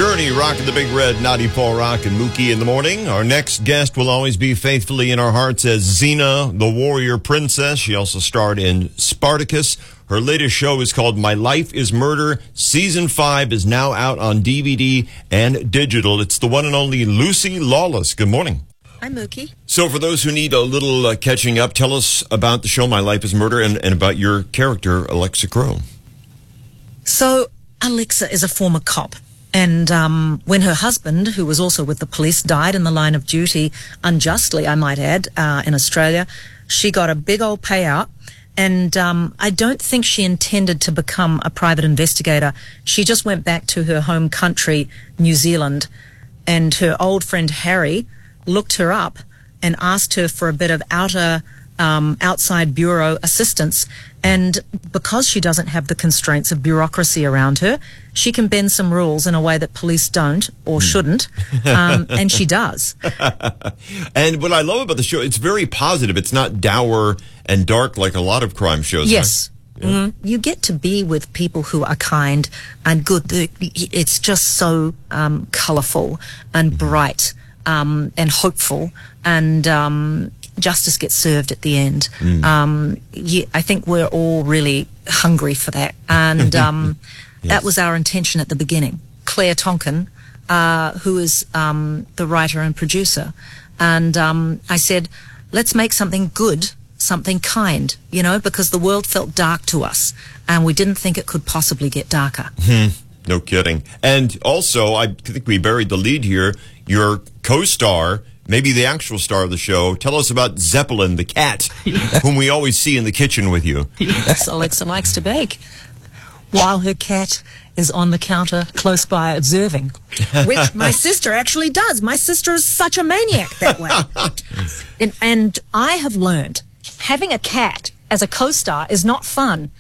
Journey, rocking the Big Red, Naughty Paul Rock and Mookie in the morning. Our next guest will always be faithfully in our hearts as Xena, the warrior princess. She also starred in Spartacus. Her latest show is called My Life is Murder. Season 5 is now out on DVD and digital. It's the one and only Lucy Lawless. Good morning. Hi, Mookie. So for those who need a little catching up, tell us about the show My Life is Murder and about your character, Alexa Crowe. So Alexa is a former cop. And when her husband, who was also with the police, died in the line of duty, unjustly, I might add, in Australia, she got a big old payout. And I don't think she intended to become a private investigator. She just went back to her home country, New Zealand, and her old friend Harry looked her up and asked her for a bit of outside bureau assistance. And because she doesn't have the constraints of bureaucracy around her, she can bend some rules in a way that police don't or shouldn't, and she does. And what I love about the show, it's very positive. It's not dour and dark like a lot of crime shows. Yes. Right? Yeah. You get to be with people who are kind and good. It's just so colourful and bright and hopeful, and justice gets served at the end. I think we're all really hungry for that. And yes. That was our intention at the beginning. Claire Tonkin, who is the writer and producer. And I said, let's make something good, something kind, because the world felt dark to us. And we didn't think it could possibly get darker. No kidding. And also, I think we buried the lead here. Your co-star, maybe the actual star of the show. Tell us about Zeppelin, the cat, whom we always see in the kitchen with you. Yes, Alexa likes to bake, while her cat is on the counter close by observing, which my sister actually does. My sister is such a maniac that way. And I have learned having a cat as a co-star is not fun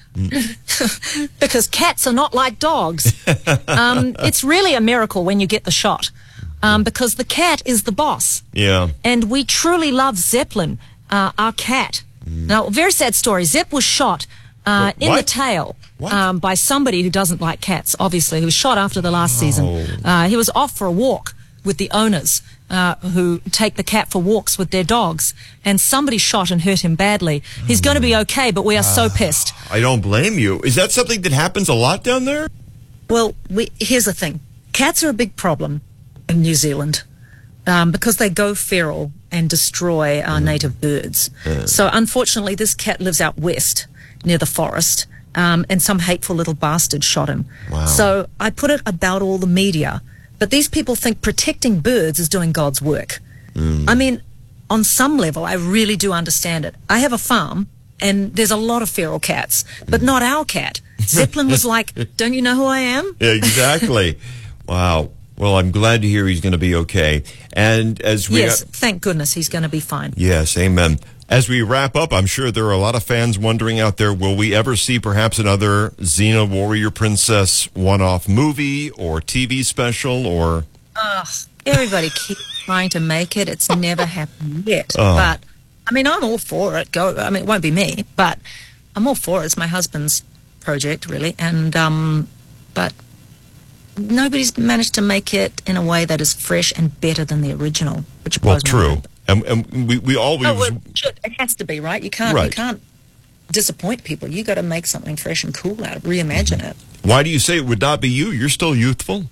because cats are not like dogs. It's really a miracle when you get the shot. Because the cat is the boss. Yeah. And we truly love Zeppelin, our cat. Now, very sad story. Zepp was shot in the tail by somebody who doesn't like cats, obviously. He was shot after the last season. He was off for a walk with the owners who take the cat for walks with their dogs. And somebody shot and hurt him badly. He's going to be okay, but we are so pissed. I don't blame you. Is that something that happens a lot down there? Well, here's the thing. Cats are a big problem in New Zealand because they go feral and destroy our native birds. So unfortunately this cat lives out west near the forest, and some hateful little bastard shot him. Wow. So I put it about all the media, but these people think protecting birds is doing God's work. I mean, on some level I really do understand it. I have a farm and there's a lot of feral cats, but not our cat. Zeppelin was like, don't you know who I am? Yeah, exactly. Wow. Well, I'm glad to hear he's going to be okay. And as we Yes, thank goodness he's going to be fine. Yes, amen. As we wrap up, I'm sure there are a lot of fans wondering out there, will we ever see perhaps another Xena Warrior Princess one-off movie or TV special or... Everybody keeps trying to make it. It's never happened yet. But, I mean, I'm all for it. It won't be me, but I'm all for it. It's my husband's project, really. And, but... nobody's managed to make it in a way that is fresh and better than the original, which blows my mind. And we always... Oh, well, it has to be, right? You can't disappoint people. You got to make something fresh and cool out of it, reimagine it. Why do you say it would not be you? You're still youthful.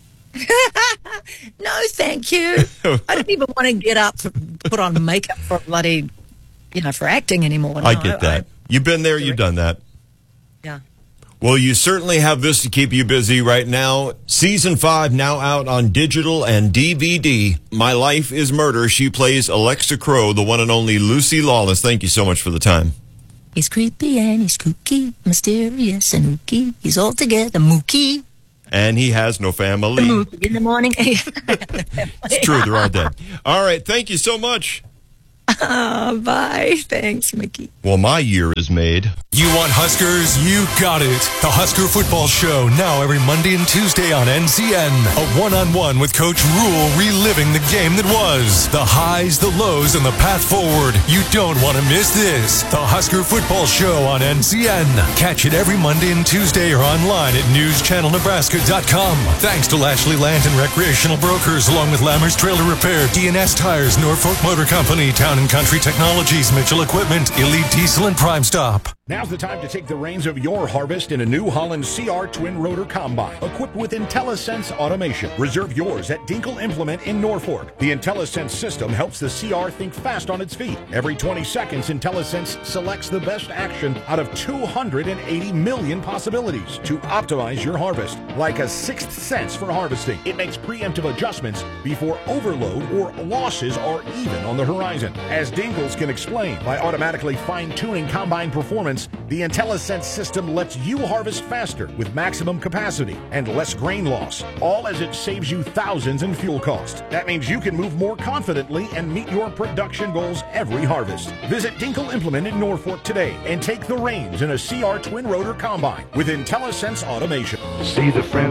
No, thank you. I don't even want to get up, put on makeup for bloody, for acting anymore. No, I get that. You've been there, you've done that. Yeah. Well, you certainly have this to keep you busy right now. Season 5 now out on digital and DVD. My Life is Murder. She plays Alexa Crowe, the one and only Lucy Lawless. Thank you so much for the time. He's creepy and he's kooky, mysterious and ooky. He's altogether mookie. And he has no family. In the morning. It's true, they're all dead. All right, thank you so much. Bye. Thanks, Mickey. Well, my year is made. You want Huskers? You got it. The Husker Football Show, now every Monday and Tuesday on NCN. A one-on-one with Coach Rule, reliving the game that was. The highs, the lows, and the path forward. You don't want to miss this. The Husker Football Show on NCN. Catch it every Monday and Tuesday or online at newschannelnebraska.com. Thanks to Lashley Land and Recreational Brokers, along with Lammers Trailer Repair, DNS Tires, Norfolk Motor Company, Town and Country Technologies, Mitchell Equipment, Elite Diesel, and Prime Stop. Now's the time to take the reins of your harvest in a New Holland CR Twin Rotor Combine, equipped with IntelliSense automation. Reserve yours at Dinkle Implement in Norfolk. The IntelliSense system helps the CR think fast on its feet. Every 20 seconds, IntelliSense selects the best action out of 280 million possibilities to optimize your harvest. Like a sixth sense for harvesting, it makes preemptive adjustments before overload or losses are even on the horizon. As Dinkles can explain, by automatically fine-tuning combine performance, the IntelliSense system lets you harvest faster with maximum capacity and less grain loss, all as it saves you thousands in fuel costs. That means you can move more confidently and meet your production goals every harvest. Visit Dinkle Implement in Norfolk today and take the reins in a CR Twin Rotor Combine with IntelliSense automation. See the friends